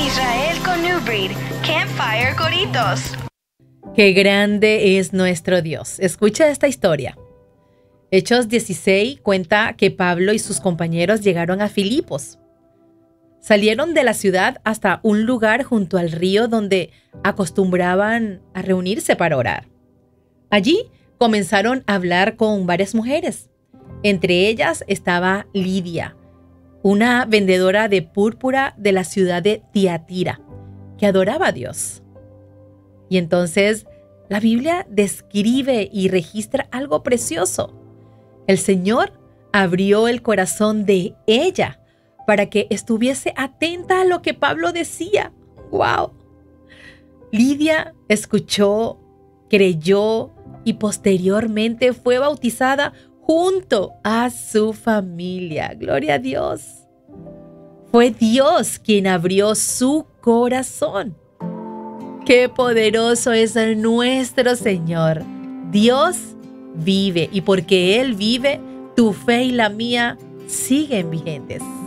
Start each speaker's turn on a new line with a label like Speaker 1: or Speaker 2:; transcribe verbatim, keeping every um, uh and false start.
Speaker 1: Israel con New Breed, Campfire Coritos.
Speaker 2: ¡Qué grande es nuestro Dios! Escucha esta historia. Hechos dieciséis cuenta que Pablo y sus compañeros llegaron a Filipos. Salieron de la ciudad hasta un lugar junto al río donde acostumbraban a reunirse para orar. Allí comenzaron a hablar con varias mujeres. Entre ellas estaba Lidia, una vendedora de púrpura de la ciudad de Tiatira, que adoraba a Dios. Y entonces la Biblia describe y registra algo precioso. El Señor abrió el corazón de ella para que estuviese atenta a lo que Pablo decía. ¡Wow! Lidia escuchó, creyó y posteriormente fue bautizada junto a su familia. ¡Gloria a Dios! Fue Dios quien abrió su corazón. ¡Qué poderoso es el nuestro Señor! Dios vive y porque Él vive, tu fe y la mía siguen vigentes.